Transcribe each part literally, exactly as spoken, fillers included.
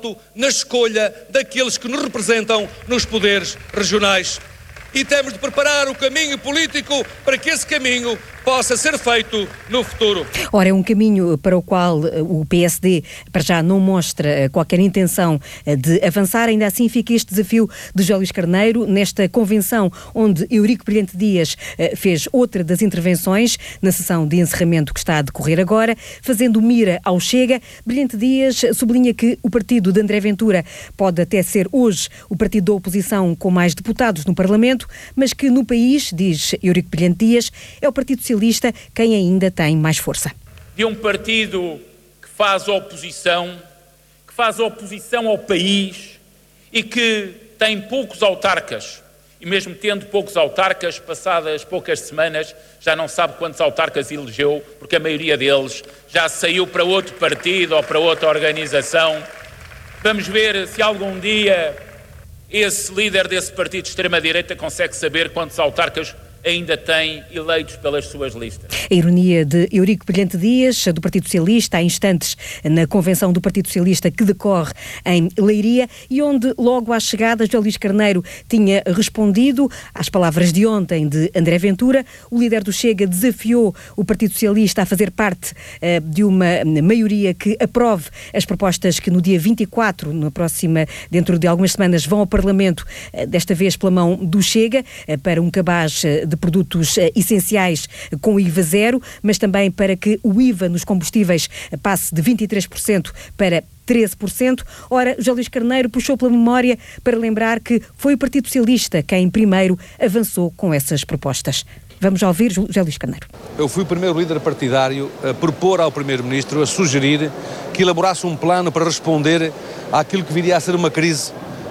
voto na escolha daqueles que nos representam nos poderes regionais. E temos de preparar o caminho político para que esse caminho possa ser feito no futuro. Ora, é um caminho para o qual o P S D para já não mostra qualquer intenção de avançar. Ainda assim fica este desafio de José Luís Carneiro nesta convenção onde Eurico Brilhante Dias fez outra das intervenções na sessão de encerramento que está a decorrer agora, fazendo mira ao Chega. Brilhante Dias sublinha que o partido de André Ventura pode até ser hoje o partido da oposição com mais deputados no Parlamento, mas que no país, diz Eurico Brilhante Dias, é o Partido Socialista quem ainda tem mais força. De um partido que faz oposição, que faz oposição ao país e que tem poucos autarcas, e mesmo tendo poucos autarcas, passadas poucas semanas, já não sabe quantos autarcas elegeu, porque a maioria deles já saiu para outro partido ou para outra organização. Vamos ver se algum dia esse líder desse partido de extrema-direita consegue saber quantos autarcas ainda tem eleitos pelas suas listas. A ironia de Eurico Brilhante Dias, do Partido Socialista, há instantes na convenção do Partido Socialista que decorre em Leiria e onde logo à chegada José Luís Carneiro tinha respondido às palavras de ontem de André Ventura. O líder do Chega desafiou o Partido Socialista a fazer parte uh, de uma maioria que aprove as propostas que no dia vinte e quatro, na próxima, dentro de algumas semanas, vão ao Parlamento, uh, desta vez pela mão do Chega, uh, para um cabaz uh, de produtos uh, essenciais uh, com I V A zero, mas também para que o I V A nos combustíveis uh, passe de vinte e três por cento para treze por cento. Ora, José Luís Carneiro puxou pela memória para lembrar que foi o Partido Socialista quem primeiro avançou com essas propostas. Vamos ouvir José Luís Carneiro. Eu fui o primeiro líder partidário a propor ao Primeiro-Ministro, a sugerir que elaborasse um plano para responder àquilo que viria a ser uma crise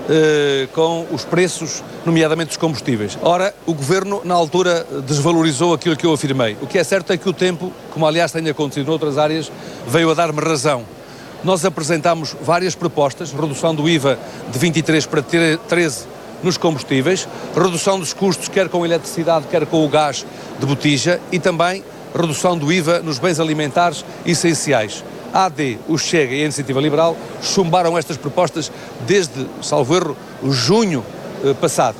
Uh, com os preços, nomeadamente dos combustíveis. Ora, o Governo, na altura, desvalorizou aquilo que eu afirmei. O que é certo é que o tempo, como aliás tem acontecido noutras áreas, veio a dar-me razão. Nós apresentámos várias propostas, redução do I V A de vinte e três para treze nos combustíveis, redução dos custos, quer com a eletricidade, quer com o gás de botija, e também redução do I V A nos bens alimentares essenciais. A AD, o Chega e a Iniciativa Liberal chumbaram estas propostas desde, salvo erro, o junho eh, passado.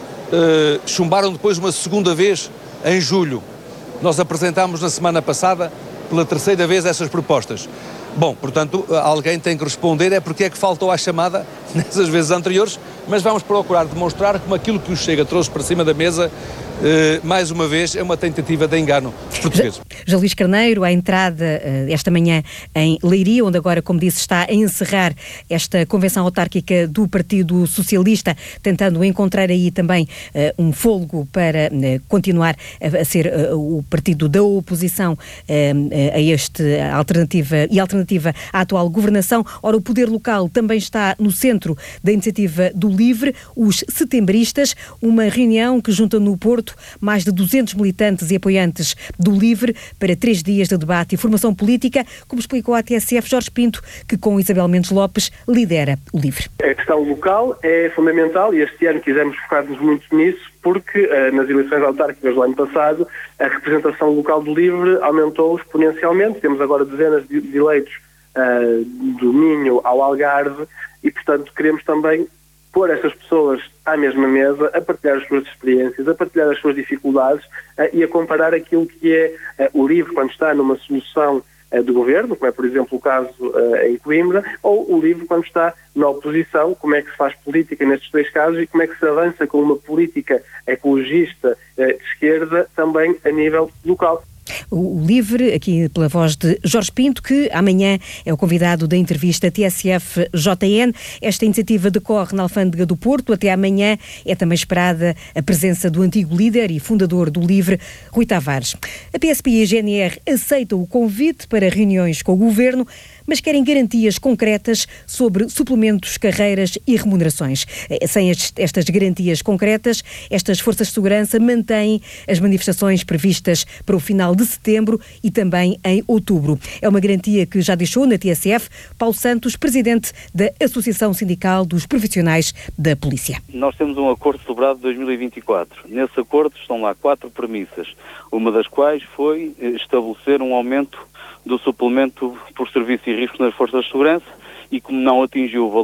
Eh, chumbaram depois uma segunda vez em julho. Nós apresentámos na semana passada pela terceira vez essas propostas. Bom, portanto, alguém tem que responder é porque é que faltou à chamada nessas vezes anteriores, mas vamos procurar demonstrar como aquilo que o Chega trouxe para cima da mesa, eh, mais uma vez, é uma tentativa de engano dos portugueses. José Luís Carneiro, à entrada eh, esta manhã em Leiria, onde agora, como disse, está a encerrar esta convenção autárquica do Partido Socialista, tentando encontrar aí também eh, um fôlego para eh, continuar a, a ser eh, o partido da oposição eh, a este alternativa e alternativa à atual governação. Ora, o poder local também está no centro da iniciativa do LIVRE, os setembristas, uma reunião que junta no Porto mais de duzentos militantes e apoiantes do LIVRE para três dias de debate e formação política, como explicou à T S F Jorge Pinto, que com Isabel Mendes Lopes lidera o LIVRE. A questão local é fundamental e este ano quisemos focar-nos muito nisso porque uh, nas eleições autárquicas do ano passado a representação local do LIVRE aumentou exponencialmente. Temos agora dezenas de, de eleitos uh, do Minho ao Algarve e, portanto, queremos também pôr estas pessoas à mesma mesa, a partilhar as suas experiências, a partilhar as suas dificuldades uh, e a comparar aquilo que é uh, o LIVRE quando está numa solução uh, do governo, como é, por exemplo, o caso uh, em Coimbra, ou o LIVRE quando está na oposição, como é que se faz política nestes dois casos e como é que se avança com uma política ecologista uh, de esquerda também a nível local. O LIVRE, aqui pela voz de Jorge Pinto, que amanhã é o convidado da entrevista T S F J N. Esta iniciativa decorre na Alfândega do Porto. Até amanhã é também esperada a presença do antigo líder e fundador do LIVRE, Rui Tavares. A P S P e a G N R aceitam o convite para reuniões com o Governo, mas querem garantias concretas sobre suplementos, carreiras e remunerações. Sem estas garantias concretas, estas forças de segurança mantêm as manifestações previstas para o final de setembro e também em outubro. É uma garantia que já deixou na T S F Paulo Santos, presidente da Associação Sindical dos Profissionais da Polícia. Nós temos um acordo celebrado de dois mil e vinte e quatro. Nesse acordo estão lá quatro premissas, uma das quais foi estabelecer um aumento do suplemento por serviço e risco nas forças de segurança e como não atingiu o valor